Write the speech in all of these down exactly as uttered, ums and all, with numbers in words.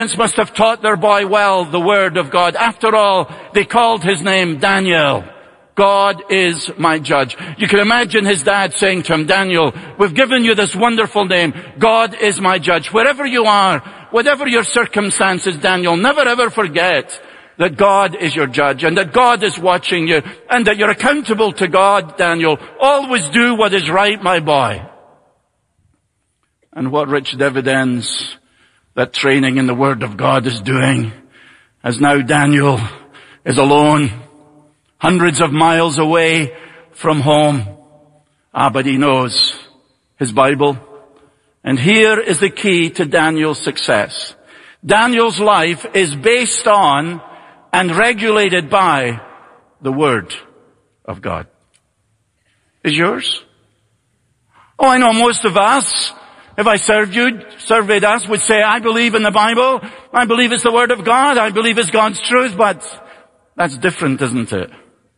must have taught their boy well the word of God. After all, they called his name Daniel. God is my judge. You can imagine his dad saying to him, Daniel, we've given you this wonderful name. God is my judge. Wherever you are, whatever your circumstances, Daniel, never ever forget that God is your judge and that God is watching you and that you're accountable to God, Daniel. Always do what is right, my boy. And what rich dividends that training in the Word of God is doing, as now Daniel is alone, hundreds of miles away from home. Ah, but he knows his Bible. And here is the key to Daniel's success. Daniel's life is based on and regulated by the Word of God. Is yours? Oh, I know most of us, if I served you, surveyed us, would say, I believe in the Bible. I believe it's the Word of God. I believe it's God's truth. But that's different, isn't it?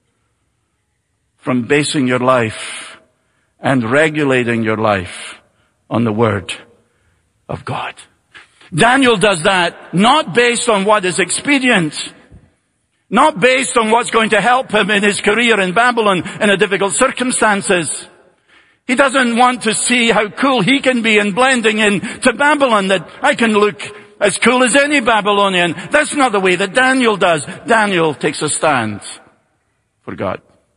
From basing your life and regulating your life on the Word of God. Daniel does that not based on what is expedient, not based on what's going to help him in his career in Babylon in a difficult circumstances. He doesn't want to see how cool he can be in blending in to Babylon, that I can look as cool as any Babylonian. That's not the way that Daniel does. Daniel takes a stand for God.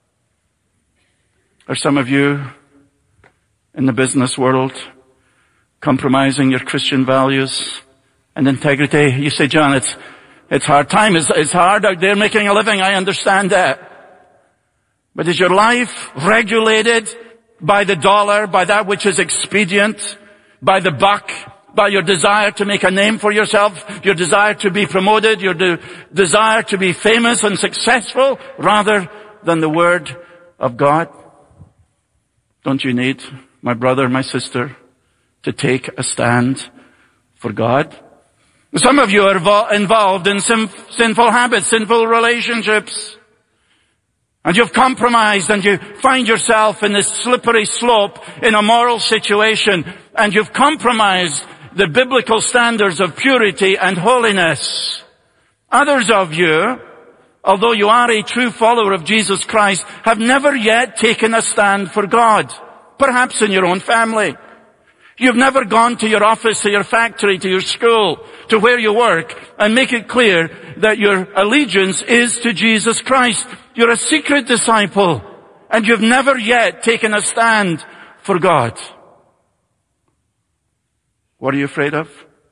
Are some of you in the business world compromising your Christian values and integrity? You say, John, it's, it's hard. Time is, it's hard out there making a living. I understand that. But is your life regulated by the dollar, by that which is expedient, by the buck, by your desire to make a name for yourself, your desire to be promoted, your de- desire to be famous and successful, rather than the Word of God? Don't you need, my brother, my sister, to take a stand for God? Some of you are vo- involved in sin- sinful habits, sinful relationships. And you've compromised and you find yourself in this slippery slope in a moral situation, and you've compromised the biblical standards of purity and holiness. Others of you, although you are a true follower of Jesus Christ, have never yet taken a stand for God. Perhaps in your own family. You've never gone to your office, to your factory, to your school, to where you work, and make it clear that your allegiance is to Jesus Christ. You're a secret disciple, and you've never yet taken a stand for God. What are you afraid of?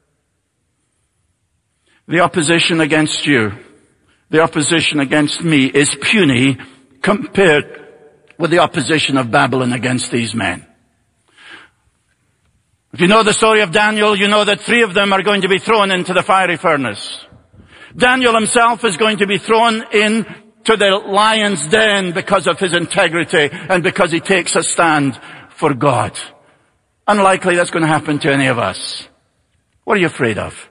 The opposition against you, the opposition against me is puny compared with the opposition of Babylon against these men. If you know the story of Daniel, you know that three of them are going to be thrown into the fiery furnace. Daniel himself is going to be thrown into the lion's den because of his integrity and because he takes a stand for God. Unlikely that's going to happen to any of us. What are you afraid of?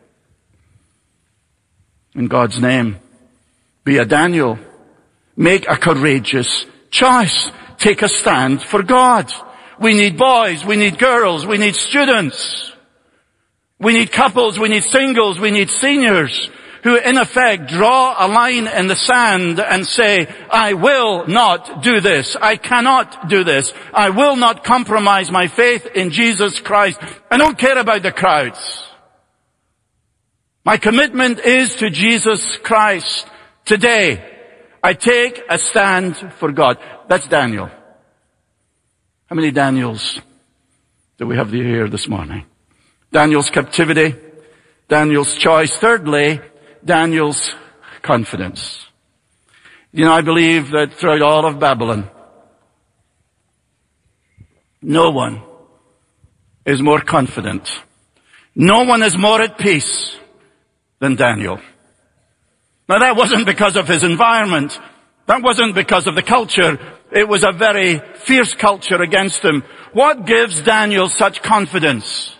In God's name, be a Daniel. Make a courageous choice. Take a stand for God. We need boys, we need girls, we need students. We need couples, we need singles, we need seniors who in effect draw a line in the sand and say, I will not do this. I cannot do this. I will not compromise my faith in Jesus Christ. I don't care about the crowds. My commitment is to Jesus Christ. Today, I take a stand for God. That's Daniel. How many Daniels do we have here this morning? Daniel's captivity, Daniel's choice. Thirdly, Daniel's confidence. You know, I believe that throughout all of Babylon, no one is more confident. No one is more at peace than Daniel. Now that wasn't because of his environment. That wasn't because of the culture. It was a very fierce culture against him. What gives Daniel such confidence?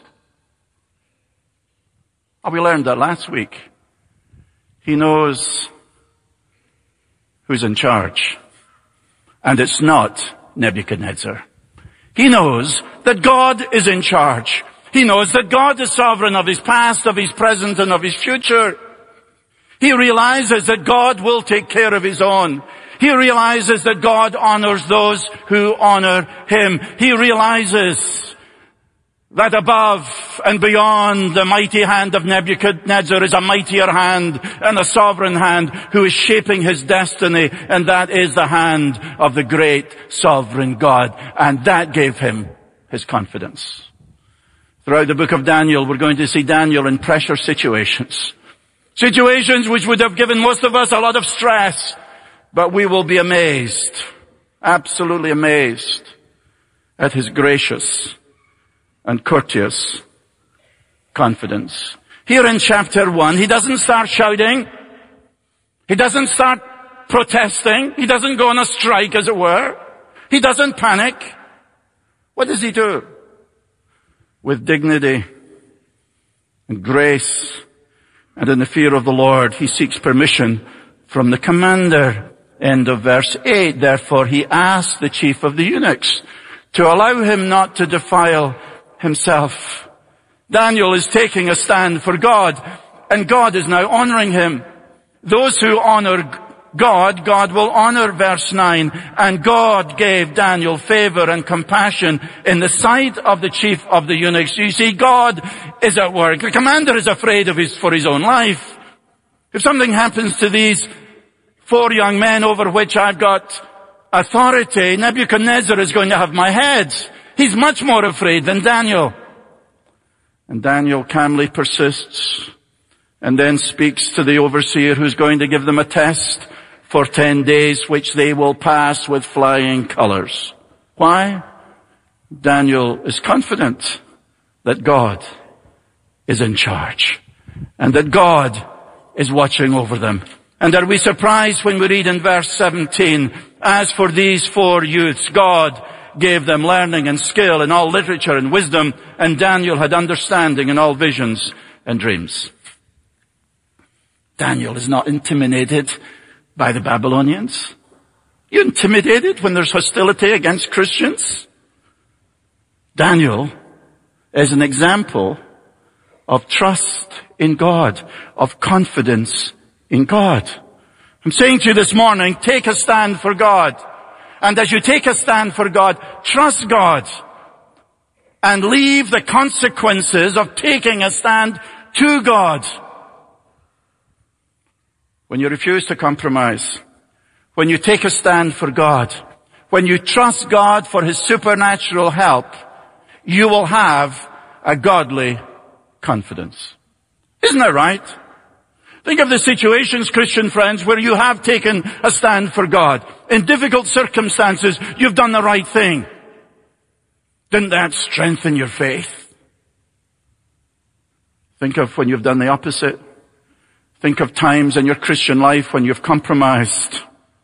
Oh, we learned that last week. He knows who's in charge. And it's not Nebuchadnezzar. He knows that God is in charge. He knows that God is sovereign of his past, of his present, and of his future. He realizes that God will take care of his own. He realizes that God honors those who honor him. He realizes that above and beyond the mighty hand of Nebuchadnezzar is a mightier hand and a sovereign hand who is shaping his destiny, and that is the hand of the great sovereign God. And that gave him his confidence. Throughout the book of Daniel, we're going to see Daniel in pressure situations. Situations which would have given most of us a lot of stress, but we will be amazed, absolutely amazed at his gracious and courteous confidence. Here in chapter one, he doesn't start shouting. He doesn't start protesting. He doesn't go on a strike, as it were. He doesn't panic. What does he do? With dignity and grace and in the fear of the Lord, he seeks permission from the commander. End of verse eight. Therefore he asked the chief of the eunuchs to allow him not to defile himself. Daniel is taking a stand for God, and God is now honoring him. Those who honor God, God will honor, verse nine. And God gave Daniel favor and compassion in the sight of the chief of the eunuchs. You see, God is at work. The commander is afraid of his, for his own life. If something happens to these four young men over which I've got authority, Nebuchadnezzar is going to have my head. He's much more afraid than Daniel. And Daniel calmly persists and then speaks to the overseer who's going to give them a test for ten days, which they will pass with flying colors. Why? Daniel is confident that God is in charge and that God is watching over them. And are we surprised when we read in verse seventeen, as for these four youths, God gave them learning and skill in all literature and wisdom, and Daniel had understanding in all visions and dreams. Daniel is not intimidated by the Babylonians. You intimidated when there's hostility against Christians? Daniel is an example of trust in God, of confidence in God. I'm saying to you this morning, take a stand for God. And as you take a stand for God, trust God. And leave the consequences of taking a stand to God. When you refuse to compromise, when you take a stand for God, when you trust God for his supernatural help, you will have a godly confidence. Isn't that right? Think of the situations, Christian friends, where you have taken a stand for God. In difficult circumstances, you've done the right thing. Didn't that strengthen your faith? Think of when you've done the opposite. Think of times in your Christian life when you've compromised.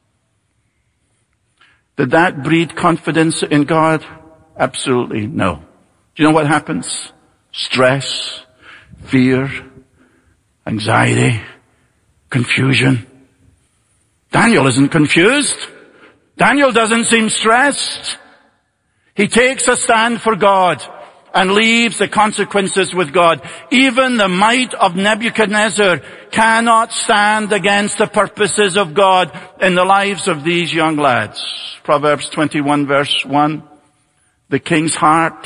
Did that breed confidence in God? Absolutely no. Do you know what happens? Stress, fear, anxiety, confusion. Daniel isn't confused. Daniel doesn't seem stressed. He takes a stand for God and leaves the consequences with God. Even the might of Nebuchadnezzar cannot stand against the purposes of God in the lives of these young lads. Proverbs twenty-one verse one. The king's heart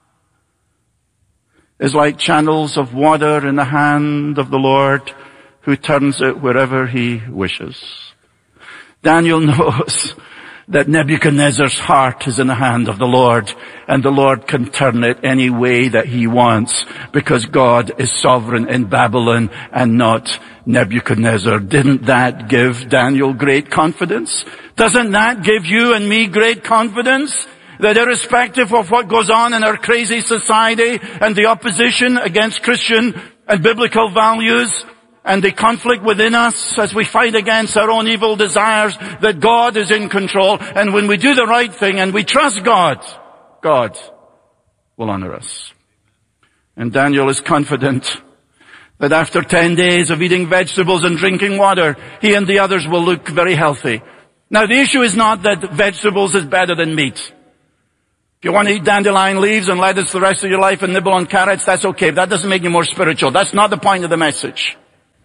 is like channels of water in the hand of the Lord, who turns it wherever he wishes. Daniel knows that Nebuchadnezzar's heart is in the hand of the Lord, and the Lord can turn it any way that he wants, because God is sovereign in Babylon and not Nebuchadnezzar. Didn't that give Daniel great confidence? Doesn't that give you and me great confidence? That irrespective of what goes on in our crazy society and the opposition against Christian and biblical values and the conflict within us as we fight against our own evil desires, that God is in control. And when we do the right thing and we trust God, God will honor us. And Daniel is confident that after ten days of eating vegetables and drinking water, he and the others will look very healthy. Now the issue is not that vegetables is better than meat. If you want to eat dandelion leaves and lettuce the rest of your life and nibble on carrots, that's okay. That doesn't make you more spiritual. That's not the point of the message.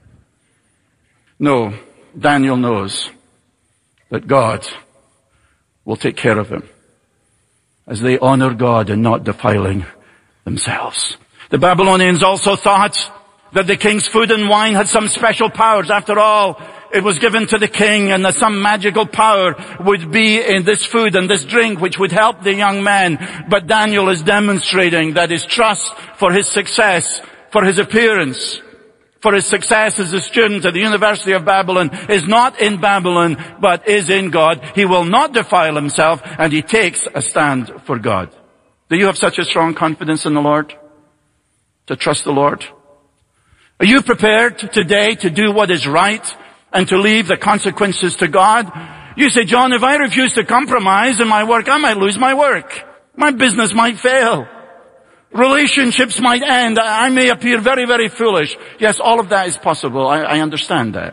No, Daniel knows that God will take care of him as they honor God and not defiling themselves. The Babylonians also thought that the king's food and wine had some special powers. After all, it was given to the king, and that some magical power would be in this food and this drink which would help the young men. But Daniel is demonstrating that his trust for his success, for his appearance, for his success as a student at the University of Babylon is not in Babylon, but is in God. He will not defile himself, and he takes a stand for God. Do you have such a strong confidence in the Lord? To trust the Lord? Are you prepared today to do what is right and to leave the consequences to God? You say, John, if I refuse to compromise in my work, I might lose my work. My business might fail. Relationships might end. I may appear very, very foolish. Yes, all of that is possible. I, I understand that.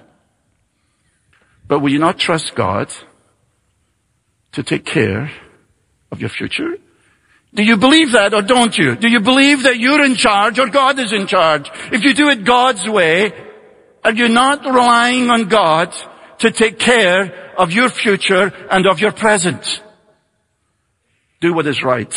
But will you not trust God to take care of your future? Do you believe that or don't you? Do you believe that you're in charge or God is in charge? If you do it God's way, are you not relying on God to take care of your future and of your present? Do what is right.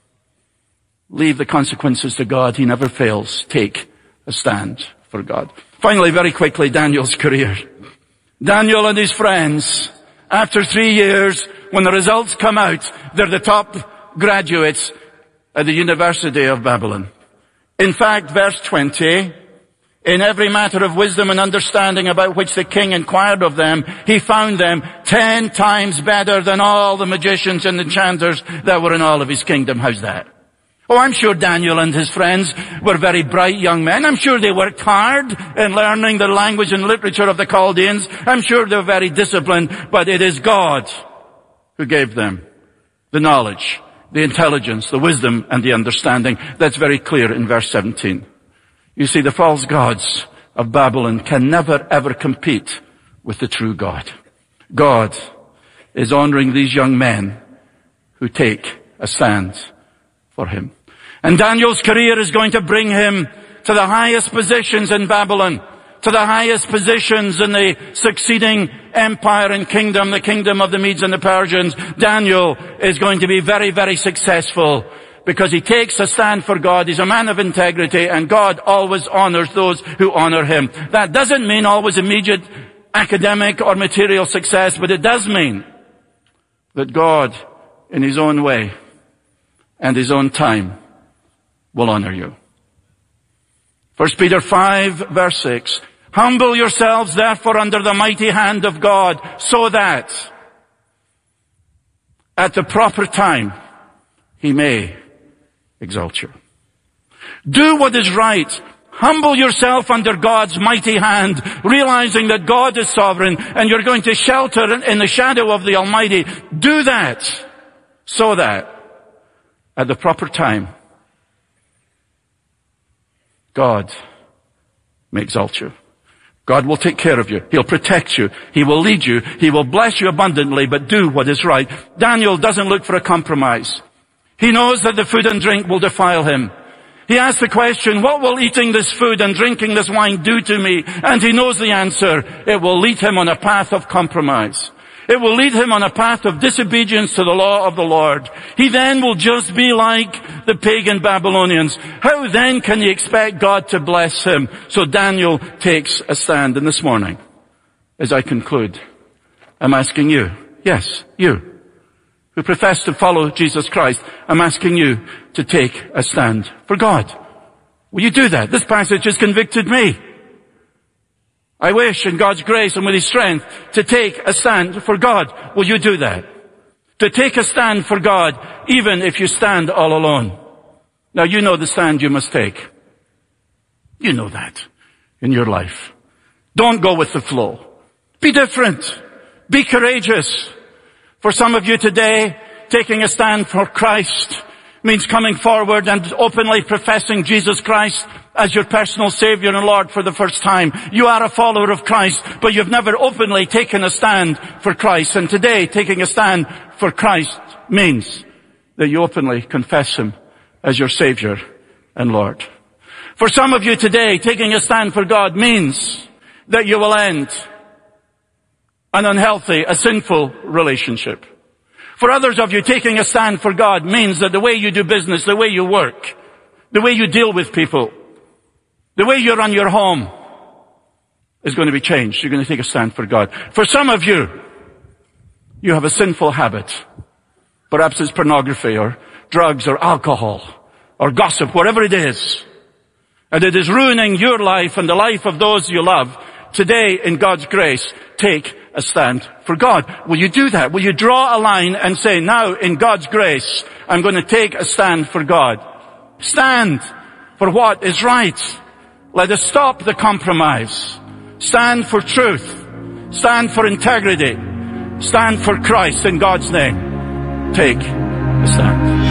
Leave the consequences to God. He never fails. Take a stand for God. Finally, very quickly, Daniel's career. Daniel and his friends, after three years, when the results come out, they're the top graduates at the University of Babylon. In fact, verse twenty, in every matter of wisdom and understanding about which the king inquired of them, he found them ten times better than all the magicians and enchanters that were in all of his kingdom. How's that? Oh, I'm sure Daniel and his friends were very bright young men. I'm sure they worked hard in learning the language and literature of the Chaldeans. I'm sure they were very disciplined, but it is God who gave them the knowledge, the intelligence, the wisdom, and the understanding. That's very clear in verse seventeen. You see, the false gods of Babylon can never ever compete with the true God. God is honoring these young men who take a stand for him. And Daniel's career is going to bring him to the highest positions in Babylon, to the highest positions in the succeeding empire and kingdom, the kingdom of the Medes and the Persians. Daniel is going to be very, very successful because he takes a stand for God. He's a man of integrity, and God always honors those who honor him. That doesn't mean always immediate academic or material success, but it does mean that God, in his own way and his own time, will honor you. First Peter five, verse six. Humble yourselves therefore under the mighty hand of God, so that at the proper time he may exalt you. Do what is right. Humble yourself under God's mighty hand, realizing that God is sovereign and you're going to shelter in the shadow of the Almighty. Do that so that at the proper time God may exalt you. God will take care of you. He'll protect you. He will lead you. He will bless you abundantly, but do what is right. Daniel doesn't look for a compromise. He knows that the food and drink will defile him. He asks the question, what will eating this food and drinking this wine do to me? And he knows the answer. It will lead him on a path of compromise. It will lead him on a path of disobedience to the law of the Lord. He then will just be like the pagan Babylonians. How then can he expect God to bless him? So Daniel takes a stand. And this morning, as I conclude, I'm asking you, yes, you, who profess to follow Jesus Christ, I'm asking you to take a stand for God. Will you do that? This passage has convicted me. I wish in God's grace and with his strength to take a stand for God. Will you do that? To take a stand for God, even if you stand all alone. Now you know the stand you must take. You know that in your life. Don't go with the flow. Be different. Be courageous. For some of you today, taking a stand for Christ means coming forward and openly professing Jesus Christ as your personal Savior and Lord for the first time. You are a follower of Christ, but you've never openly taken a stand for Christ. And today, taking a stand for Christ means that you openly confess him as your Savior and Lord. For some of you today, taking a stand for God means that you will end an unhealthy, a sinful relationship. For others of you, taking a stand for God means that the way you do business, the way you work, the way you deal with people, the way you run your home is going to be changed. You're going to take a stand for God. For some of you, you have a sinful habit. Perhaps it's pornography or drugs or alcohol or gossip, whatever it is. And it is ruining your life and the life of those you love. Today, in God's grace, take a stand for God. Will you do that? Will you draw a line and say, now, in God's grace, I'm going to take a stand for God. Stand for what is right. Let us stop the compromise. Stand for truth. Stand for integrity. Stand for Christ in God's name. Take a stand.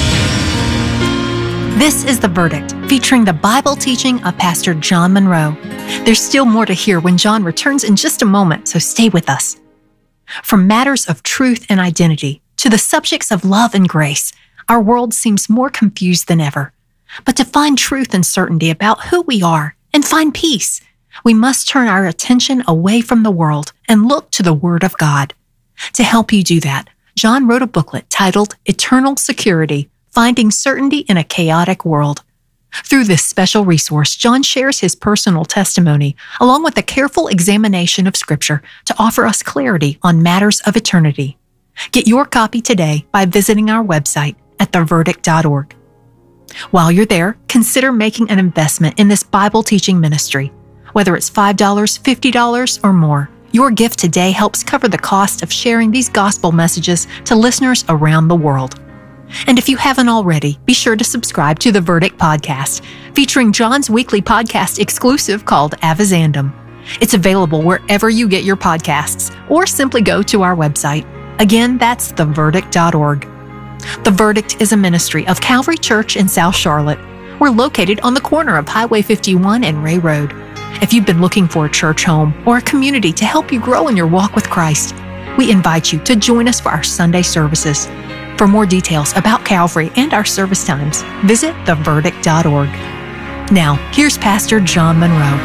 This is The Verdict, featuring the Bible teaching of Pastor John Munro. There's still more to hear when John returns in just a moment, so stay with us. From matters of truth and identity to the subjects of love and grace, our world seems more confused than ever. But to find truth and certainty about who we are and find peace, we must turn our attention away from the world and look to the Word of God. To help you do that, John wrote a booklet titled Eternal Security, Finding Certainty in a Chaotic World. Through this special resource, John shares his personal testimony, along with a careful examination of Scripture to offer us clarity on matters of eternity. Get your copy today by visiting our website at the verdict dot org. While you're there, consider making an investment in this Bible teaching ministry. Whether it's five dollars, fifty dollars, or more, your gift today helps cover the cost of sharing these gospel messages to listeners around the world. And if you haven't already, be sure to subscribe to the Verdict Podcast, featuring John's weekly podcast exclusive called Avizandum. It's available wherever you get your podcasts, or simply go to our website. Again, that's the verdict dot org. The Verdict is a ministry of Calvary Church in South Charlotte. We're located on the corner of Highway fifty-one and Ray Road. If you've been looking for a church home or a community to help you grow in your walk with Christ, we invite you to join us for our Sunday services. For more details about Calvary and our service times, visit the verdict dot org. Now, here's Pastor John Munro.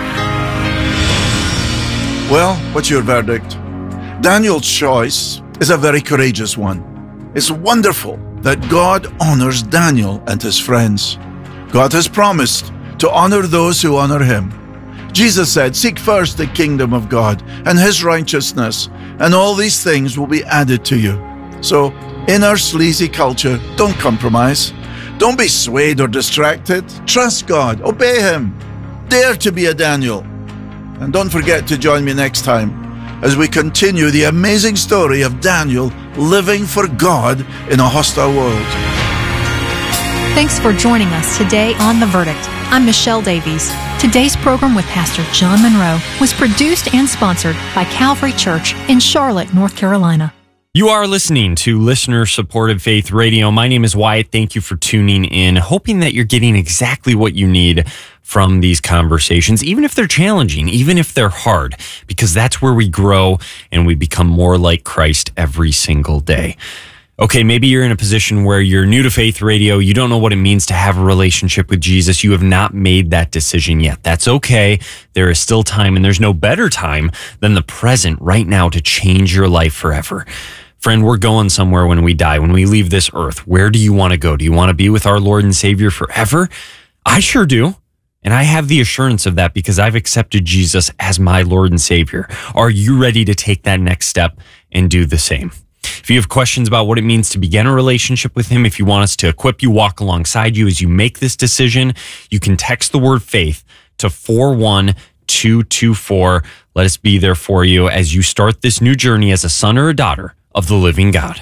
Well, what's your verdict? Daniel's choice is a very courageous one. It's wonderful that God honors Daniel and his friends. God has promised to honor those who honor him. Jesus said, "Seek first the kingdom of God and his righteousness, and all these things will be added to you." So, in our sleazy culture, don't compromise. Don't be swayed or distracted. Trust God. Obey him. Dare to be a Daniel. And don't forget to join me next time as we continue the amazing story of Daniel living for God in a hostile world. Thanks for joining us today on The Verdict. I'm Michelle Davies. Today's program with Pastor John Munro was produced and sponsored by Calvary Church in Charlotte, North Carolina. You are listening to Listener-Supported Faith Radio. My name is Wyatt. Thank you for tuning in, hoping that you're getting exactly what you need from these conversations, even if they're challenging, even if they're hard, because that's where we grow and we become more like Christ every single day. Okay, maybe you're in a position where you're new to Faith Radio. You don't know what it means to have a relationship with Jesus. You have not made that decision yet. That's okay. There is still time, and there's no better time than the present right now to change your life forever. Friend, we're going somewhere when we die, when we leave this earth. Where do you want to go? Do you want to be with our Lord and Savior forever? I sure do. And I have the assurance of that because I've accepted Jesus as my Lord and Savior. Are you ready to take that next step and do the same? If you have questions about what it means to begin a relationship with him, if you want us to equip you, walk alongside you as you make this decision, you can text the word faith to four one two two four. Let us be there for you as you start this new journey as a son or a daughter of the living God.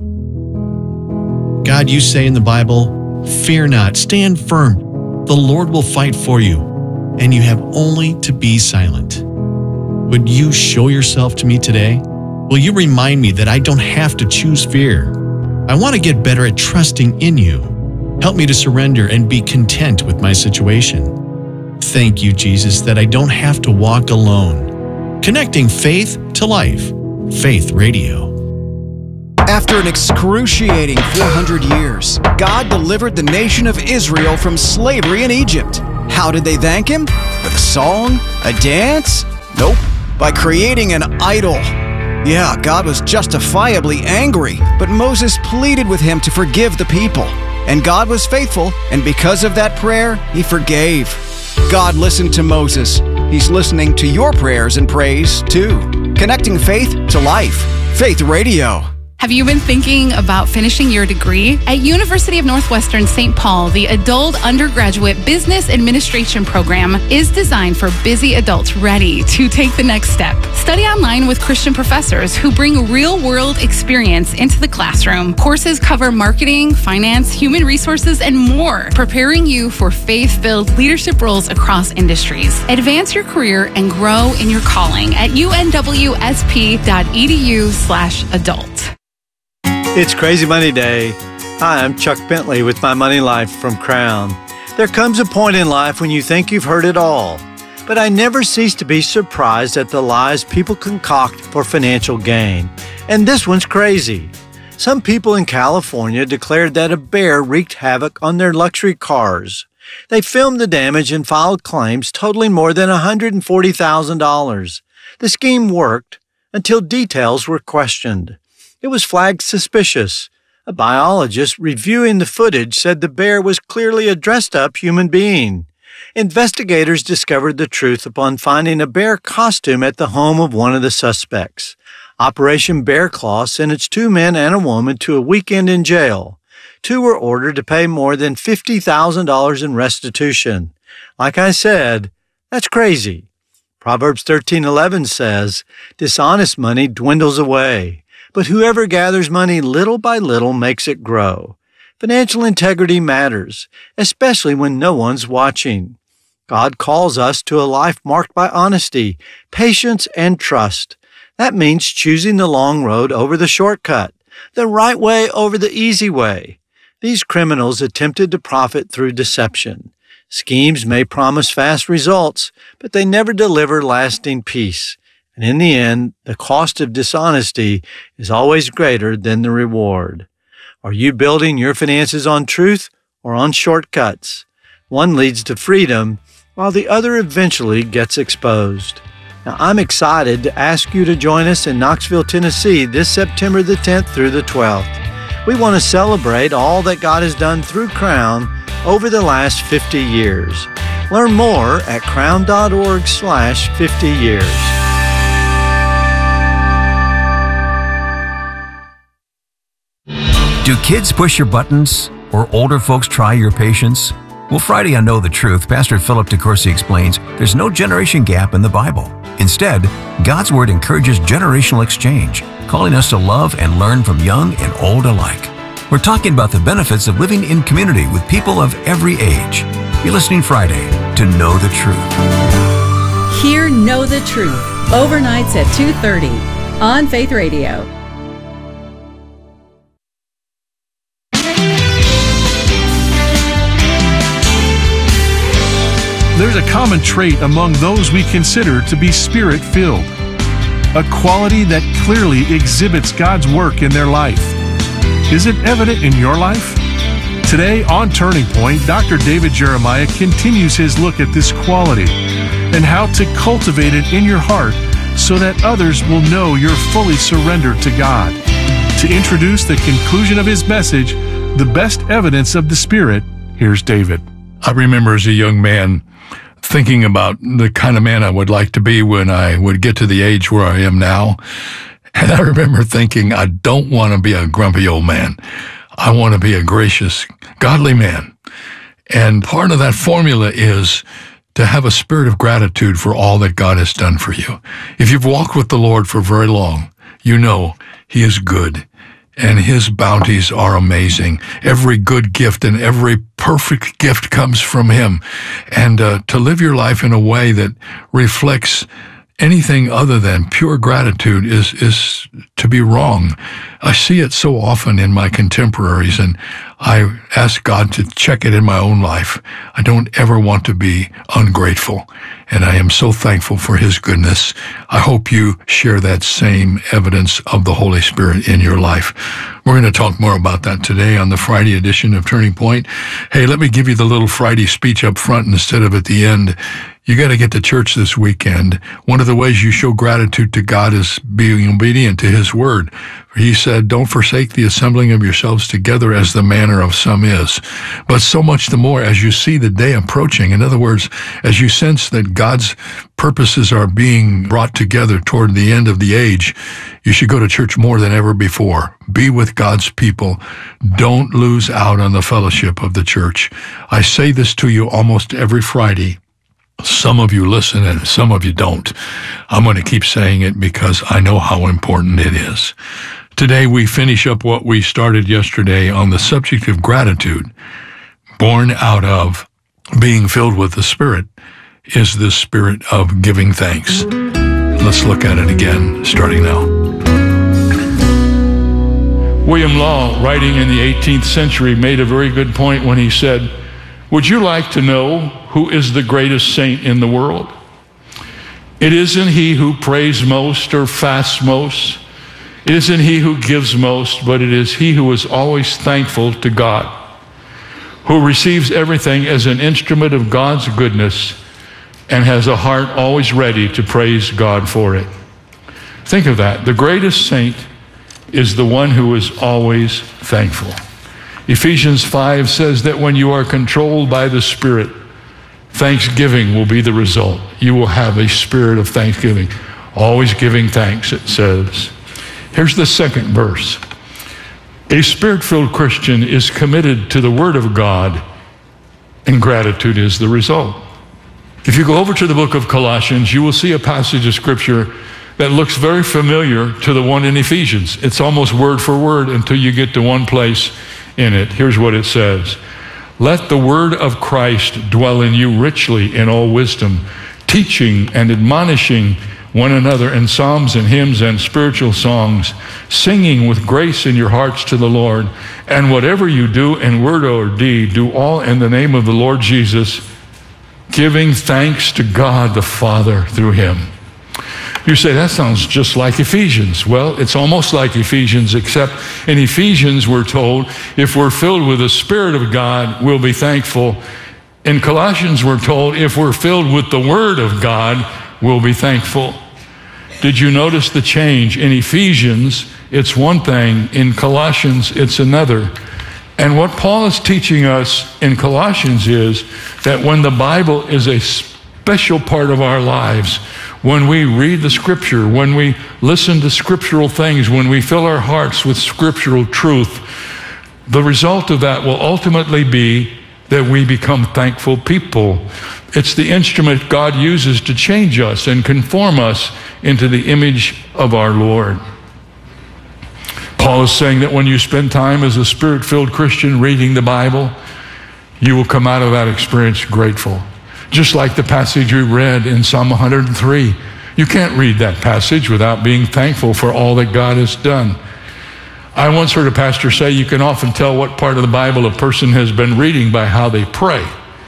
God, you say in the Bible, "Fear not, stand firm. The Lord will fight for you, and you have only to be silent." Would you show yourself to me today? Will you remind me that I don't have to choose fear? I want to get better at trusting in you. Help me to surrender and be content with my situation. Thank you, Jesus, that I don't have to walk alone. Connecting faith to life. Faith Radio. After an excruciating four hundred years, God delivered the nation of Israel from slavery in Egypt. How did they thank Him? With a song? A dance? Nope. By creating an idol. Yeah, God was justifiably angry, but Moses pleaded with Him to forgive the people. And God was faithful, and because of that prayer, He forgave. God listened to Moses. He's listening to your prayers and praise, too. Connecting faith to life. Faith Radio. Have you been thinking about finishing your degree? At University of Northwestern Saint Paul, the Adult Undergraduate Business Administration program is designed for busy adults ready to take the next step. Study online with Christian professors who bring real-world experience into the classroom. Courses cover marketing, finance, human resources, and more, preparing you for faith-filled leadership roles across industries. Advance your career and grow in your calling at unwsp.edu slash adult. It's Crazy Money Day. Hi, I'm Chuck Bentley with My Money Life from Crown. There comes a point in life when you think you've heard it all, but I never cease to be surprised at the lies people concoct for financial gain. And this one's crazy. Some people in California declared that a bear wreaked havoc on their luxury cars. They filmed the damage and filed claims totaling more than one hundred forty thousand dollars. The scheme worked until details were questioned. It was flagged suspicious. A biologist reviewing the footage said the bear was clearly a dressed-up human being. Investigators discovered the truth upon finding a bear costume at the home of one of the suspects. Operation Bear Claw sentenced two men and a woman to a weekend in jail. Two were ordered to pay more than fifty thousand dollars in restitution. Like I said, that's crazy. Proverbs thirteen eleven says, "Dishonest money dwindles away, but whoever gathers money little by little makes it grow." Financial integrity matters, especially when no one's watching. God calls us to a life marked by honesty, patience, and trust. That means choosing the long road over the shortcut, the right way over the easy way. These criminals attempted to profit through deception. Schemes may promise fast results, but they never deliver lasting peace. And in the end, the cost of dishonesty is always greater than the reward. Are you building your finances on truth or on shortcuts? One leads to freedom, while the other eventually gets exposed. Now, I'm excited to ask you to join us in Knoxville, Tennessee this September the tenth through the twelfth. We want to celebrate all that God has done through Crown over the last fifty years. Learn more at crown.org slash 50 years. Do kids push your buttons or older folks try your patience? Well, Friday on Know the Truth, Pastor Philip DeCourcy explains there's no generation gap in the Bible. Instead, God's Word encourages generational exchange, calling us to love and learn from young and old alike. We're talking about the benefits of living in community with people of every age. You're listening Friday to Know the Truth. Hear Know the Truth, overnights at two thirty on Faith Radio. There's a common trait among those we consider to be Spirit-filled, a quality that clearly exhibits God's work in their life. Is it evident in your life? Today on Turning Point, Doctor David Jeremiah continues his look at this quality and how to cultivate it in your heart so that others will know you're fully surrendered to God. To introduce the conclusion of his message, The Best Evidence of the Spirit, here's David. I remember as a young man thinking about the kind of man I would like to be when I would get to the age where I am now. And I remember thinking, I don't want to be a grumpy old man. I want to be a gracious, godly man. And part of that formula is to have a spirit of gratitude for all that God has done for you. If you've walked with the Lord for very long, you know He is good. And His bounties are amazing. Every good gift and every perfect gift comes from Him. And uh, to live your life in a way that reflects anything other than pure gratitude is is to be wrong. I see it so often in my contemporaries, and I ask God to check it in my own life. I don't ever want to be ungrateful, and I am so thankful for His goodness. I hope you share that same evidence of the Holy Spirit in your life. We're going to talk more about that today on the Friday edition of Turning Point. Hey, let me give you the little Friday speech up front instead of at the end. You got to get to church this weekend. One of the ways you show gratitude to God is being obedient to His word. He said, don't forsake the assembling of yourselves together as the manner of some is, but so much the more as you see the day approaching. In other words, as you sense that God's purposes are being brought together toward the end of the age, you should go to church more than ever before. Be with God's people. Don't lose out on the fellowship of the church. I say this to you almost every Friday. Some of you listen and some of you don't. I'm going to keep saying it because I know how important it is. Today we finish up what we started yesterday on the subject of gratitude. Born out of being filled with the Spirit is the spirit of giving thanks. Let's look at it again, starting now. William Law, writing in the eighteenth century, made a very good point when he said, would you like to know who is the greatest saint in the world? It isn't he who prays most or fasts most. It isn't he who gives most, but it is he who is always thankful to God, who receives everything as an instrument of God's goodness and has a heart always ready to praise God for it. Think of that. The greatest saint is the one who is always thankful. Ephesians five says that when you are controlled by the Spirit, thanksgiving will be the result. You will have a spirit of thanksgiving. Always giving thanks, it says. Here's the second verse. A Spirit-filled Christian is committed to the Word of God, and gratitude is the result. If you go over to the book of Colossians, you will see a passage of Scripture that looks very familiar to the one in Ephesians. It's almost word for word until you get to one place in it. Here's what it says. Let the word of Christ dwell in you richly in all wisdom, teaching and admonishing one another in psalms and hymns and spiritual songs, singing with grace in your hearts to the Lord. And whatever you do in word or deed, do all in the name of the Lord Jesus, giving thanks to God the Father through Him. You say, that sounds just like Ephesians. Well, it's almost like Ephesians, except in Ephesians we're told if we're filled with the Spirit of God, we'll be thankful. In Colossians we're told if we're filled with the Word of God, we'll be thankful. Did you notice the change? In Ephesians, it's one thing. In Colossians, it's another. And what Paul is teaching us in Colossians is that when the Bible is a special part of our lives, when we read the Scripture, when we listen to scriptural things, when we fill our hearts with scriptural truth, the result of that will ultimately be that we become thankful people. It's the instrument God uses to change us and conform us into the image of our Lord. Paul is saying that when you spend time as a Spirit-filled Christian reading the Bible, you will come out of that experience grateful. Just like the passage we read in Psalm one hundred three. You can't read that passage without being thankful for all that God has done. I once heard a pastor say you can often tell what part of the Bible a person has been reading by how they pray.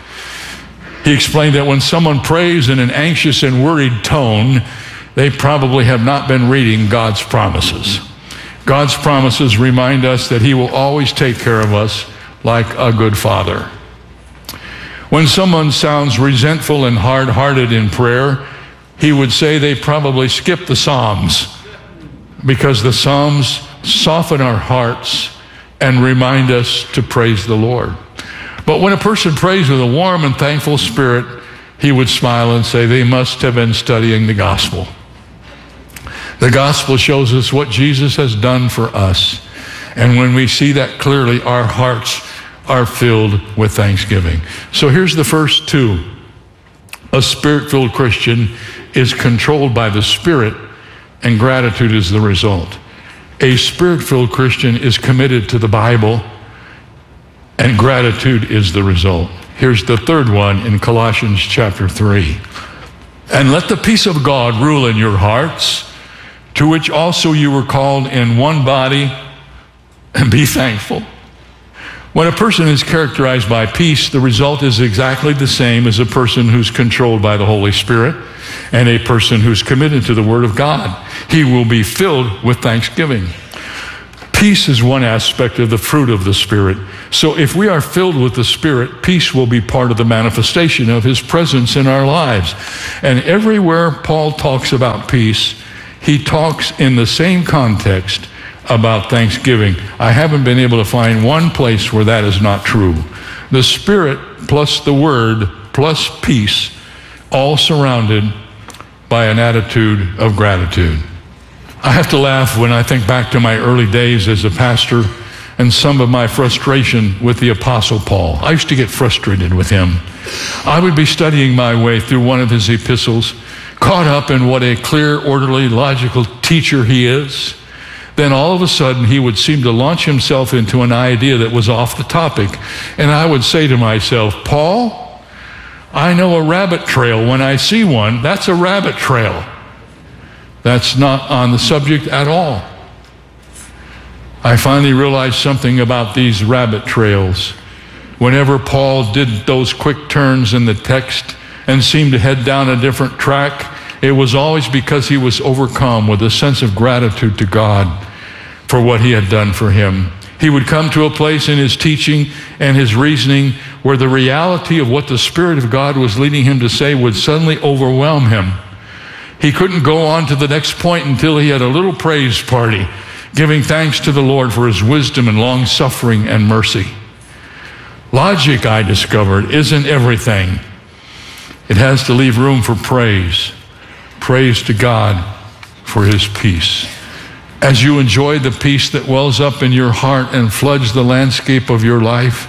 He explained that when someone prays in an anxious and worried tone, they probably have not been reading God's promises. God's promises remind us that He will always take care of us like a good father. When someone sounds resentful and hard-hearted in prayer, he would say they probably skipped the Psalms, because the Psalms soften our hearts and remind us to praise the Lord. But when a person prays with a warm and thankful spirit, he would smile and say they must have been studying the gospel. The gospel shows us what Jesus has done for us. And when we see that clearly, our hearts are filled with thanksgiving. So here's the first two. A Spirit-filled Christian is controlled by the Spirit, and gratitude is the result. A Spirit-filled Christian is committed to the Bible, and gratitude is the result. Here's the third one in Colossians chapter three. And let the peace of God rule in your hearts, to to which also you were called in one body, and be thankful. When a person is characterized by peace, the result is exactly the same as a person who's controlled by the Holy Spirit and a person who's committed to the Word of God. He will be filled with thanksgiving. Peace is one aspect of the fruit of the Spirit. So if we are filled with the Spirit, peace will be part of the manifestation of His presence in our lives. And everywhere Paul talks about peace, he talks in the same context about thanksgiving. I haven't been able to find one place where that is not true. The Spirit plus the Word plus peace, all surrounded by an attitude of gratitude. I have to laugh when I think back to my early days as a pastor and some of my frustration with the Apostle Paul. I used to get frustrated with him. I would be studying my way through one of his epistles, caught up in what a clear, orderly, logical teacher he is. Then all of a sudden he would seem to launch himself into an idea that was off the topic. And I would say to myself, Paul, I know a rabbit trail. When I see one, that's a rabbit trail. That's not on the subject at all. I finally realized something about these rabbit trails. Whenever Paul did those quick turns in the text and seemed to head down a different track, it was always because he was overcome with a sense of gratitude to God for what he had done for him. He would come to a place in his teaching and his reasoning where the reality of what the Spirit of God was leading him to say would suddenly overwhelm him. He couldn't go on to the next point until he had a little praise party, giving thanks to the Lord for His wisdom and long-suffering and mercy. Logic, I discovered, isn't everything. It has to leave room for praise. Praise to God for His peace. As you enjoy the peace that wells up in your heart and floods the landscape of your life,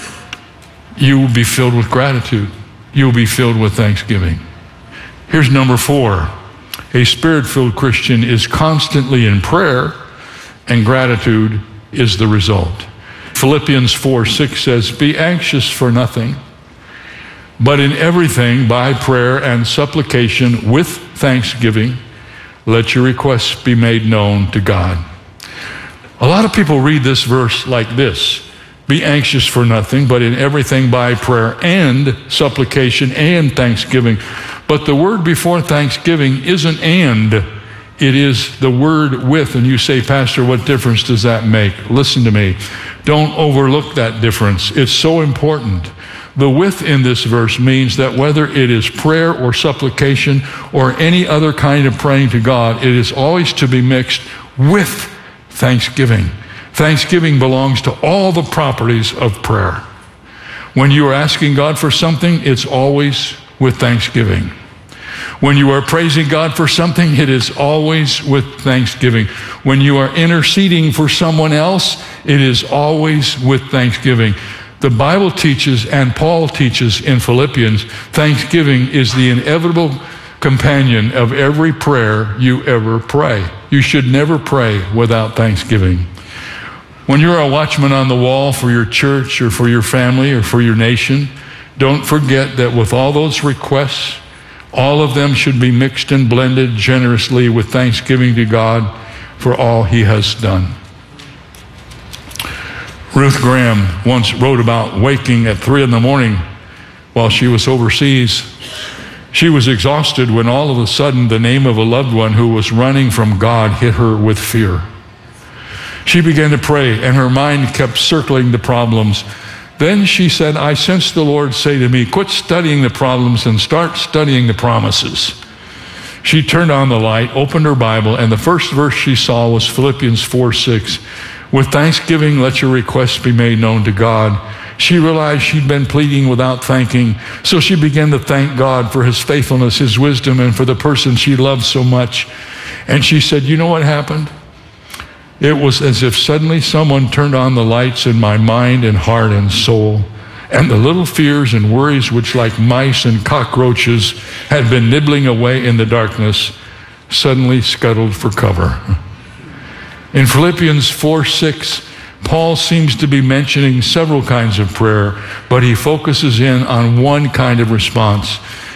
you will be filled with gratitude. You will be filled with thanksgiving. Here's number four. A Spirit-filled Christian is constantly in prayer, and gratitude is the result. Philippians four six says, be anxious for nothing, but in everything, by prayer and supplication with thanksgiving, let your requests be made known to God. A lot of people read this verse like this: be anxious for nothing, but in everything by prayer and supplication and thanksgiving. But the word before thanksgiving isn't and, it is the word with. And you say, Pastor, what difference does that make? Listen to me. Don't overlook that difference. It's so important. The with in this verse means that whether it is prayer or supplication or any other kind of praying to God, it is always to be mixed with thanksgiving. Thanksgiving belongs to all the properties of prayer. When you are asking God for something, it's always with thanksgiving. When you are praising God for something, it is always with thanksgiving. When you are interceding for someone else, it is always with thanksgiving. The Bible teaches, and Paul teaches in Philippians, thanksgiving is the inevitable companion of every prayer you ever pray. You should never pray without thanksgiving. When you're a watchman on the wall for your church or for your family or for your nation, don't forget that with all those requests, all of them should be mixed and blended generously with thanksgiving to God for all He has done. Ruth Graham once wrote about waking at three in the morning while she was overseas. She was exhausted when all of a sudden the name of a loved one who was running from God hit her with fear. She began to pray, and her mind kept circling the problems. Then she said, I sensed the Lord say to me, quit studying the problems and start studying the promises. She turned on the light, opened her Bible, and the first verse she saw was Philippians four six. With thanksgiving, let your requests be made known to God. She realized she'd been pleading without thanking, so she began to thank God for His faithfulness, His wisdom, and for the person she loved so much. And she said, you know what happened? It was as if suddenly someone turned on the lights in my mind and heart and soul, and the little fears and worries which like mice and cockroaches had been nibbling away in the darkness suddenly scuttled for cover. In Philippians four six, Paul seems to be mentioning several kinds of prayer, but he focuses in on one kind of response.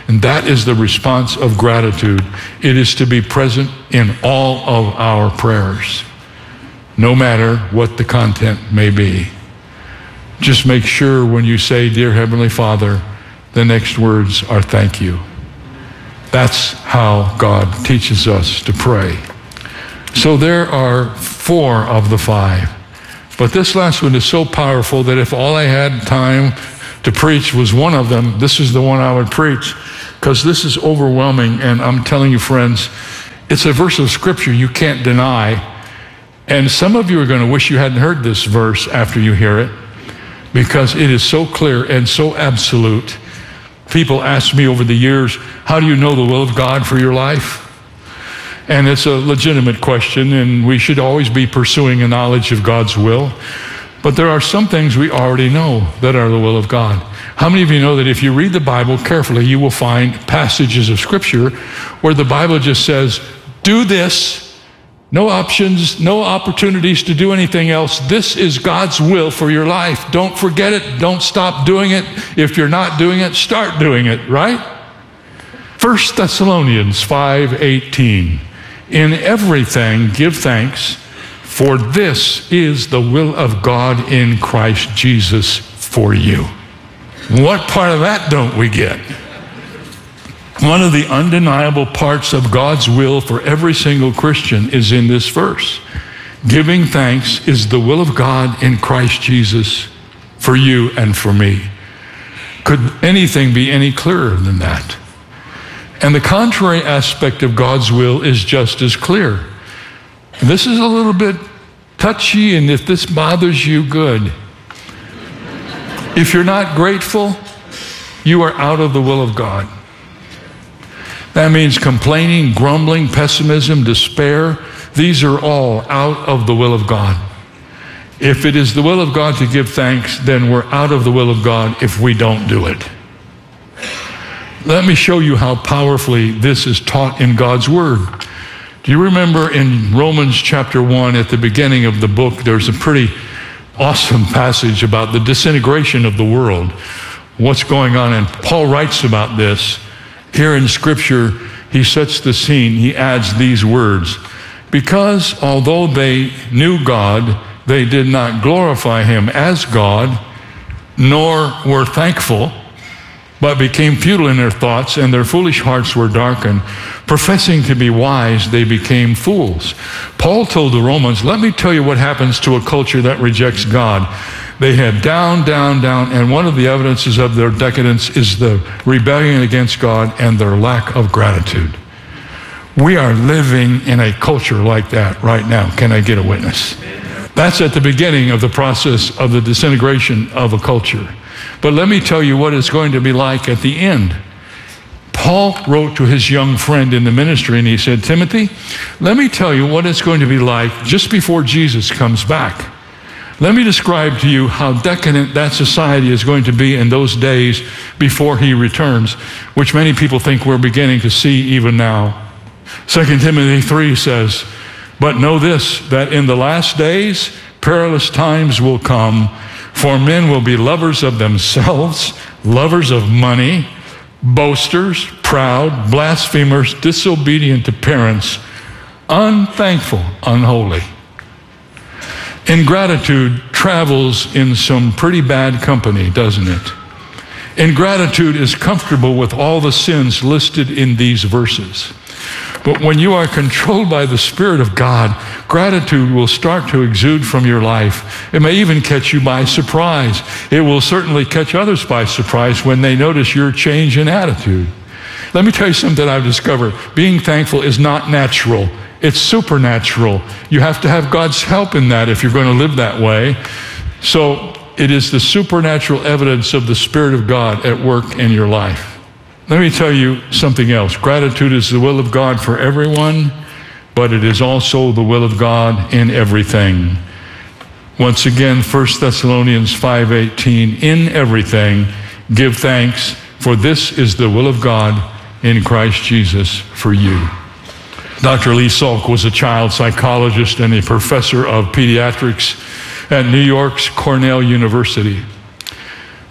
And that is the response of gratitude. It is to be present in all of our prayers, no matter what the content may be. Just make sure when you say, "Dear Heavenly Father," the next words are "thank you." That's how God teaches us to pray. So there are four of the five. But this last one is so powerful that if all I had time to preach was one of them, this is the one I would preach, because this is overwhelming. And I'm telling you, friends, it's a verse of Scripture you can't deny. And some of you are going to wish you hadn't heard this verse after you hear it, because it is so clear and so absolute. People ask me over the years, how do you know the will of God for your life? And it's a legitimate question, and we should always be pursuing a knowledge of God's will. But there are some things we already know that are the will of God. How many of you know that if you read the Bible carefully, you will find passages of Scripture where the Bible just says, do this, no options, no opportunities to do anything else. This is God's will for your life. Don't forget it. Don't stop doing it. If you're not doing it, start doing it, right? First Thessalonians five eighteen. In everything give thanks, for this is the will of God in Christ Jesus for you. What part of that don't we get? One of the undeniable parts of God's will for every single Christian is in this verse. Giving thanks is the will of God in Christ Jesus for you and for me. Could anything be any clearer than that? And the contrary aspect of God's will is just as clear. And this is a little bit touchy, and if this bothers you, good. If you're not grateful, you are out of the will of God. That means complaining, grumbling, pessimism, despair. These are all out of the will of God. If it is the will of God to give thanks, then we're out of the will of God if we don't do it. Let me show you how powerfully this is taught in God's Word. Do you remember in Romans chapter one, at the beginning of the book, there's a pretty awesome passage about the disintegration of the world, what's going on, and Paul writes about this. Here in Scripture, he sets the scene. He adds these words, because although they knew God, they did not glorify him as God, nor were thankful, but became futile in their thoughts, and their foolish hearts were darkened. Professing to be wise, they became fools. Paul told the Romans, let me tell you what happens to a culture that rejects God. They head down, down, down, and one of the evidences of their decadence is the rebellion against God and their lack of gratitude. We are living in a culture like that right now. Can I get a witness? That's at the beginning of the process of the disintegration of a culture. But let me tell you what it's going to be like at the end. Paul wrote to his young friend in the ministry, and he said, Timothy, let me tell you what it's going to be like just before Jesus comes back. Let me describe to you how decadent that society is going to be in those days before he returns, which many people think we're beginning to see even now. Second Timothy three says, but know this, that in the last days perilous times will come, for men will be lovers of themselves, lovers of money, boasters, proud, blasphemers, disobedient to parents, unthankful, unholy. Ingratitude travels in some pretty bad company, doesn't it? Ingratitude is comfortable with all the sins listed in these verses. But when you are controlled by the Spirit of God, gratitude will start to exude from your life. It may even catch you by surprise. It will certainly catch others by surprise when they notice your change in attitude. Let me tell you something I've discovered. Being thankful is not natural. It's supernatural. You have to have God's help in that if you're going to live that way. So it is the supernatural evidence of the Spirit of God at work in your life. Let me tell you something else. Gratitude is the will of God for everyone, but it is also the will of God in everything. Once again, First Thessalonians five eighteen, in everything give thanks, for this is the will of God in Christ Jesus for you. Doctor Lee Salk was a child psychologist and a professor of pediatrics at New York's Cornell University.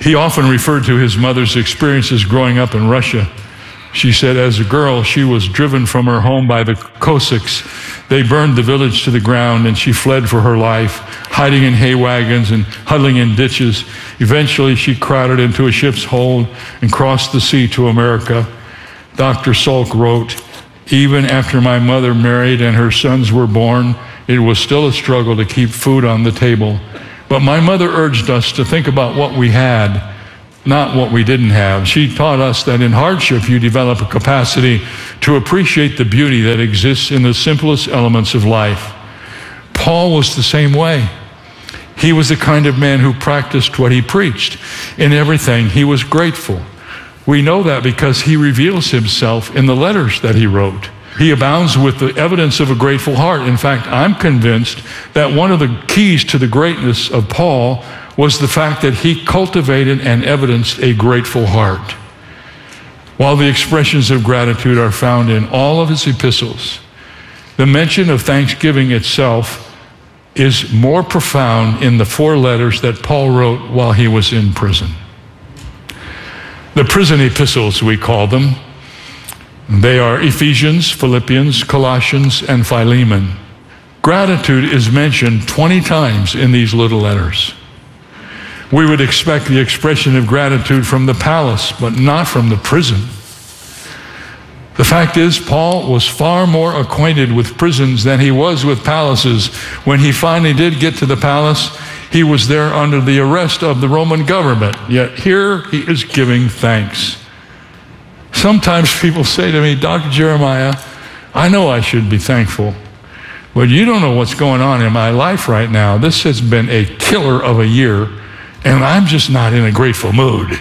He often referred to his mother's experiences growing up in Russia. She said as a girl, she was driven from her home by the Cossacks. They burned the village to the ground, and she fled for her life, hiding in hay wagons and huddling in ditches. Eventually, she crowded into a ship's hold and crossed the sea to America. Doctor Salk wrote, "Even after my mother married and her sons were born, it was still a struggle to keep food on the table. But my mother urged us to think about what we had, not what we didn't have. She taught us that in hardship you develop a capacity to appreciate the beauty that exists in the simplest elements of life." Paul was the same way. He was the kind of man who practiced what he preached. In everything, he was grateful. We know that because he reveals himself in the letters that he wrote. He abounds with the evidence of a grateful heart. In fact, I'm convinced that one of the keys to the greatness of Paul was the fact that he cultivated and evidenced a grateful heart. While the expressions of gratitude are found in all of his epistles, the mention of thanksgiving itself is more profound in the four letters that Paul wrote while he was in prison. The prison epistles, we call them. They are Ephesians, Philippians, Colossians, and Philemon. Gratitude is mentioned twenty times in these little letters. We would expect the expression of gratitude from the palace, but not from the prison. The fact is, Paul was far more acquainted with prisons than he was with palaces. When he finally did get to the palace, he was there under the arrest of the Roman government. Yet here he is giving thanks. Sometimes people say to me, "Doctor Jeremiah, I know I should be thankful, but you don't know what's going on in my life right now. This has been a killer of a year, and I'm just not in a grateful mood."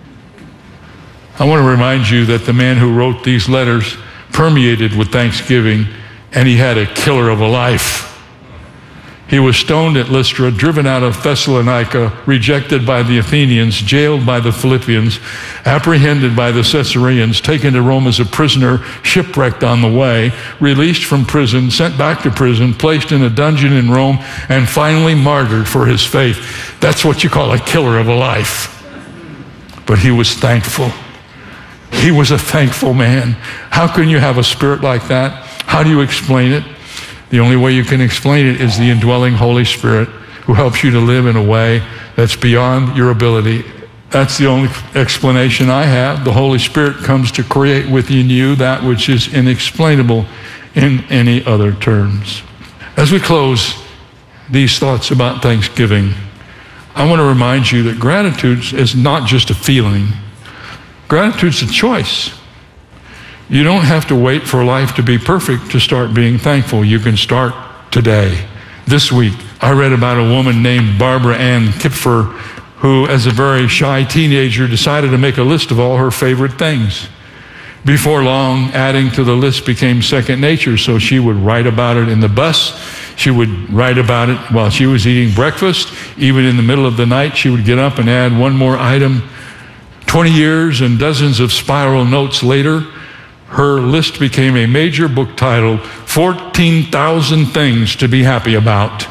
I want to remind you that the man who wrote these letters permeated with thanksgiving, and he had a killer of a life. He was stoned at Lystra, driven out of Thessalonica, rejected by the Athenians, jailed by the Philippians, apprehended by the Caesareans, taken to Rome as a prisoner, shipwrecked on the way, released from prison, sent back to prison, placed in a dungeon in Rome, and finally martyred for his faith. That's what you call a killer of a life. But he was thankful. He was a thankful man. How can you have a spirit like that? How do you explain it? The only way you can explain it is the indwelling Holy Spirit who helps you to live in a way that's beyond your ability. That's the only explanation I have. The Holy Spirit comes to create within you that which is inexplainable in any other terms. As we close these thoughts about Thanksgiving, I want to remind you that gratitude is not just a feeling. Gratitude's a choice. You don't have to wait for life to be perfect to start being thankful. You can start today. This week, I read about a woman named Barbara Ann Kipfer who, as a very shy teenager, decided to make a list of all her favorite things. Before long, adding to the list became second nature, so she would write about it in the bus. She would write about it while she was eating breakfast. Even in the middle of the night, she would get up and add one more item. Twenty years and dozens of spiral notes later, her list became a major book titled fourteen thousand Things to Be Happy About.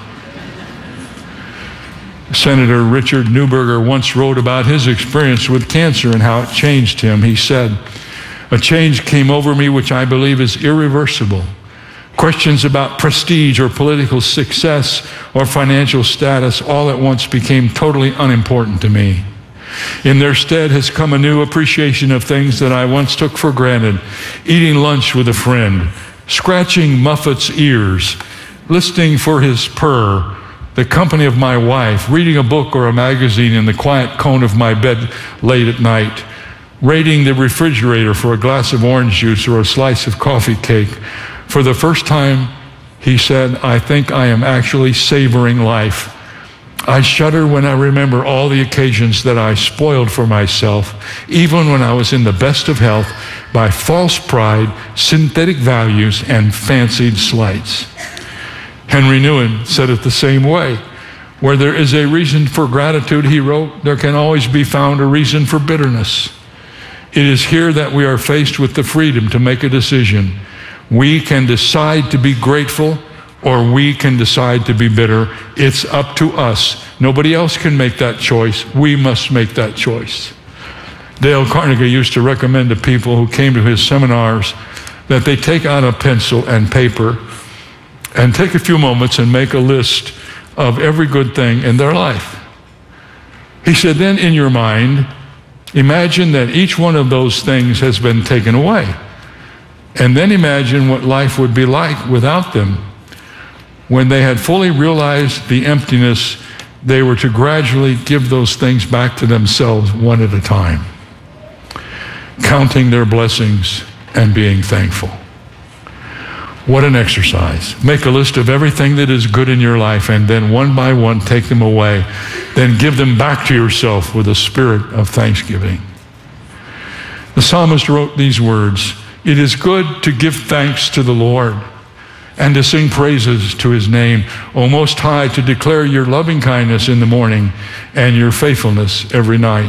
Senator Richard Neuberger once wrote about his experience with cancer and how it changed him. He said, "A change came over me which I believe is irreversible. Questions about prestige or political success or financial status all at once became totally unimportant to me. In their stead has come a new appreciation of things that I once took for granted. Eating lunch with a friend, scratching Muffet's ears, listening for his purr, the company of my wife, reading a book or a magazine in the quiet cone of my bed late at night, raiding the refrigerator for a glass of orange juice or a slice of coffee cake. For the first time," he said, "I think I am actually savoring life. I shudder when I remember all the occasions that I spoiled for myself, even when I was in the best of health, by false pride, synthetic values, and fancied slights." Henry Nouwen said it the same way. "Where there is a reason for gratitude," he wrote, "there can always be found a reason for bitterness. It is here that we are faced with the freedom to make a decision. We can decide to be grateful, or we can decide to be bitter. It's up to us. Nobody else can make that choice. We must make that choice. Dale Carnegie used to recommend to people who came to his seminars that they take out a pencil and paper and take a few moments and make a list of every good thing in their life. He said, then in your mind, imagine that each one of those things has been taken away. And then imagine what life would be like without them. When they had fully realized the emptiness, they were to gradually give those things back to themselves one at a time, counting their blessings and being thankful. What an exercise. Make a list of everything that is good in your life, and then one by one take them away. Then give them back to yourself with a spirit of thanksgiving. The psalmist wrote these words, "It is good to give thanks to the Lord and to sing praises to his name, O Most High, to declare your loving kindness in the morning and your faithfulness every night."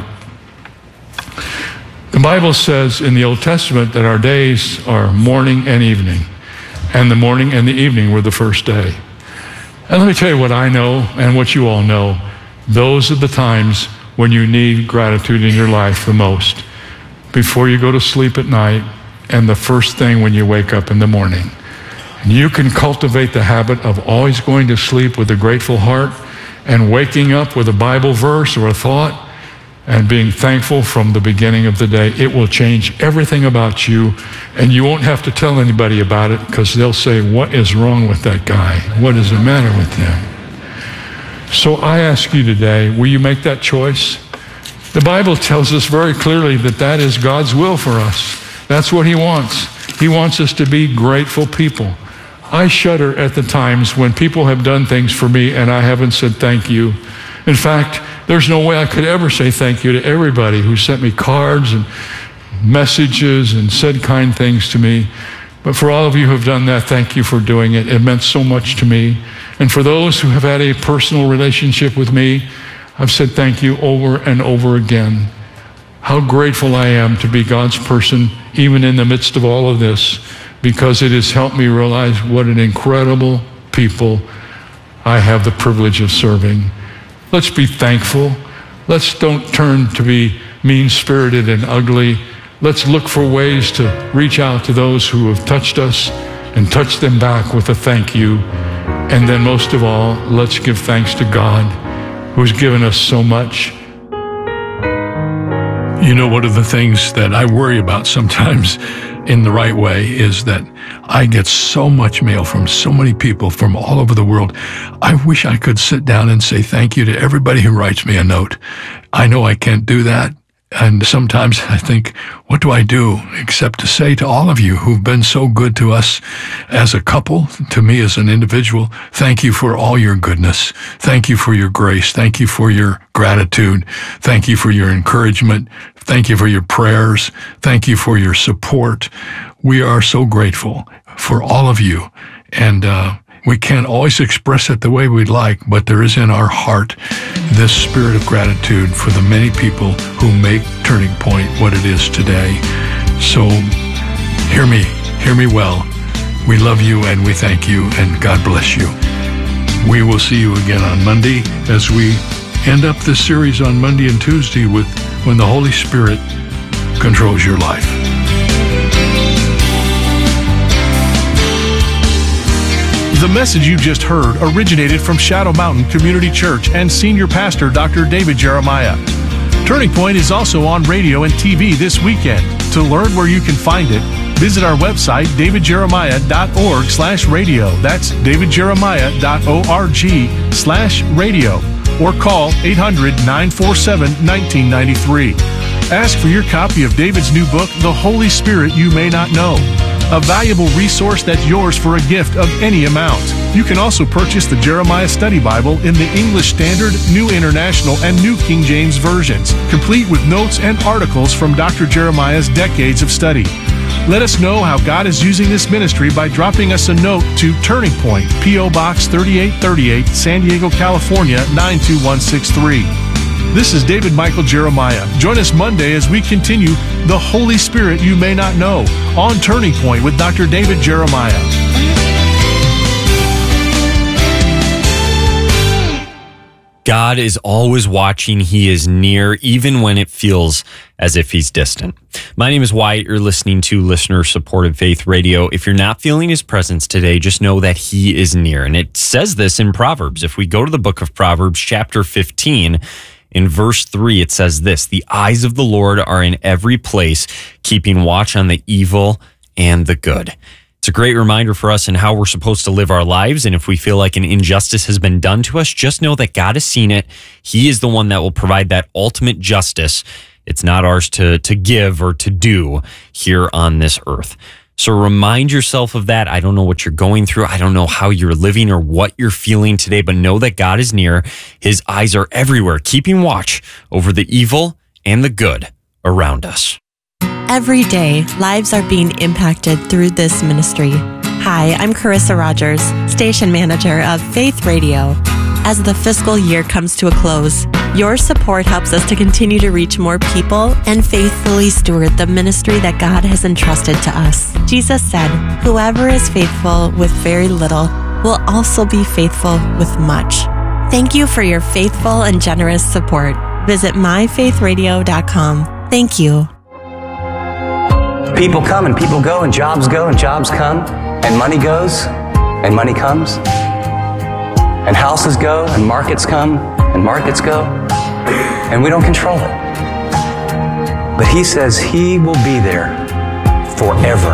The Bible says in the Old Testament that our days are morning and evening, and the morning and the evening were the first day. And let me tell you what I know and what you all know. Those are the times when you need gratitude in your life the most. Before you go to sleep at night and the first thing when you wake up in the morning. And you can cultivate the habit of always going to sleep with a grateful heart and waking up with a Bible verse or a thought and being thankful from the beginning of the day. It will change everything about you, and you won't have to tell anybody about it because they'll say, what is wrong with that guy? What is the matter with him? So I ask you today, will you make that choice? The Bible tells us very clearly that that is God's will for us. That's what he wants. He wants us to be grateful people. I shudder at the times when people have done things for me and I haven't said thank you. In fact, there's no way I could ever say thank you to everybody who sent me cards and messages and said kind things to me. But for all of you who have done that, thank you for doing it. It meant so much to me. And for those who have had a personal relationship with me, I've said thank you over and over again. How grateful I am to be God's person, even in the midst of all of this, because it has helped me realize what an incredible people I have the privilege of serving. Let's be thankful. Let's don't turn to be mean-spirited and ugly. Let's look for ways to reach out to those who have touched us and touch them back with a thank you. And then most of all, let's give thanks to God who's given us so much. You know, one of the things that I worry about sometimes in the right way is that I get so much mail from so many people from all over the world. I wish I could sit down and say thank you to everybody who writes me a note. I know I can't do that. And sometimes I think, what do I do except to say to all of you who've been so good to us as a couple, to me as an individual, thank you for all your goodness. Thank you for your grace. Thank you for your gratitude. Thank you for your encouragement. Thank you for your prayers. Thank you for your support. We are so grateful for all of you. And uh, we can't always express it the way we'd like, but there is in our heart this spirit of gratitude for the many people who make Turning Point what it is today. So hear me, hear me well. We love you and we thank you, and God bless you. We will see you again on Monday as we end up this series on Monday and Tuesday with When the Holy Spirit Controls Your Life. The message you just heard originated from Shadow Mountain Community Church and Senior Pastor Doctor David Jeremiah. Turning Point is also on radio and T V this weekend. To learn where you can find it, visit our website, david jeremiah dot org slash radio. That's david jeremiah dot org slash radio. Or call eight hundred, nine four seven, one nine nine three. Ask for your copy of David's new book, The Holy Spirit You May Not Know, a valuable resource that's yours for a gift of any amount. You can also purchase the Jeremiah Study Bible in the English Standard, New International, and New King James versions, complete with notes and articles from Doctor Jeremiah's decades of study. Let us know how God is using this ministry by dropping us a note to Turning Point, P O Box thirty-eight thirty-eight, San Diego, California, nine two one six three. This is David Michael Jeremiah. Join us Monday as we continue The Holy Spirit You May Not Know on Turning Point with Doctor David Jeremiah. God is always watching. He is near, even when it feels as if he's distant. My name is Wyatt. You're listening to Listener-Supported Faith Radio. If you're not feeling his presence today, just know that he is near. And it says this in Proverbs. If we go to the book of Proverbs, chapter fifteen, in verse three, it says this: the eyes of the Lord are in every place, keeping watch on the evil and the good. It's a great reminder for us in how we're supposed to live our lives. And if we feel like an injustice has been done to us, just know that God has seen it. He is the one that will provide that ultimate justice. It's not ours to, to give or to do here on this earth. So remind yourself of that. I don't know what you're going through. I don't know how you're living or what you're feeling today, but know that God is near. His eyes are everywhere, keeping watch over the evil and the good around us. Every day, lives are being impacted through this ministry. Hi, I'm Carissa Rogers, station manager of Faith Radio. As the fiscal year comes to a close, your support helps us to continue to reach more people and faithfully steward the ministry that God has entrusted to us. Jesus said, "Whoever is faithful with very little will also be faithful with much." Thank you for your faithful and generous support. Visit my faith radio dot com. Thank you. People come and people go and jobs go and jobs come and money goes and money comes and houses go and markets come and markets go and we don't control it. But he says he will be there forever.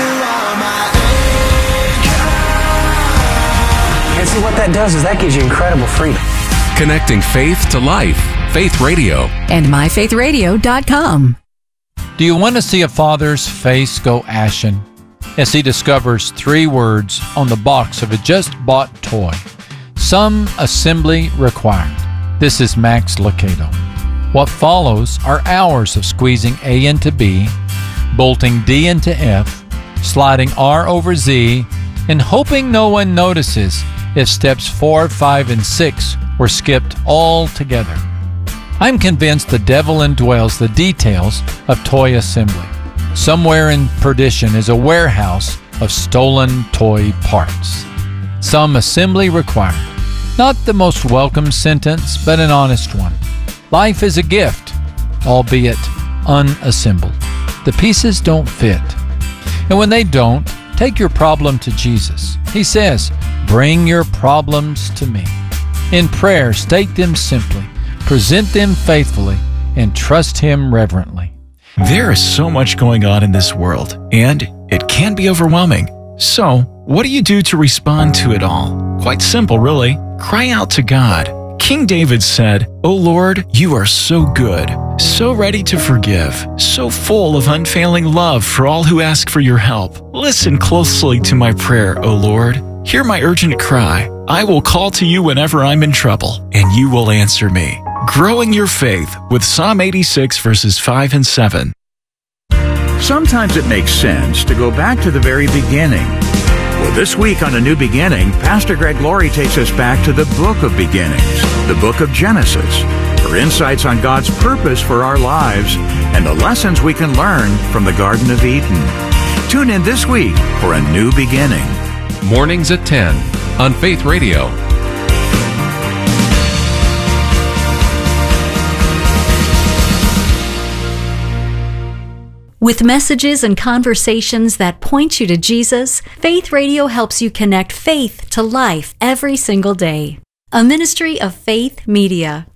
And see what that does is that gives you incredible freedom. Connecting faith to life. Faith Radio. And my faith radio dot com. Do you want to see a father's face go ashen as he discovers three words on the box of a just-bought toy? Some assembly required. This is Max Lucado. What follows are hours of squeezing A into B, bolting D into F, sliding R over Z, and hoping no one notices if steps four, five, and six were skipped altogether. I'm convinced the devil indwells the details of toy assembly. Somewhere in perdition is a warehouse of stolen toy parts. Some assembly required. Not the most welcome sentence, but an honest one. Life is a gift, albeit unassembled. The pieces don't fit. And when they don't, take your problem to Jesus. He says, "Bring your problems to me." In prayer, state them simply. Present them faithfully and trust him reverently. There is so much going on in this world, and it can be overwhelming. So, what do you do to respond to it all? Quite simple, really. Cry out to God. King David said, "O Lord, you are so good, so ready to forgive, so full of unfailing love for all who ask for your help. Listen closely to my prayer, O Lord. Hear my urgent cry. I will call to you whenever I'm in trouble, and you will answer me." Growing your faith with Psalm eighty-six verses five and seven. Sometimes it makes sense to go back to the very beginning. Well, this week on A New Beginning, Pastor Greg Laurie takes us back to the book of beginnings, the book of Genesis, for insights on God's purpose for our lives and the lessons we can learn from the Garden of Eden. Tune in this week for A New Beginning. Mornings at ten on Faith Radio. With messages and conversations that point you to Jesus, Faith Radio helps you connect faith to life every single day. A ministry of Faith Media.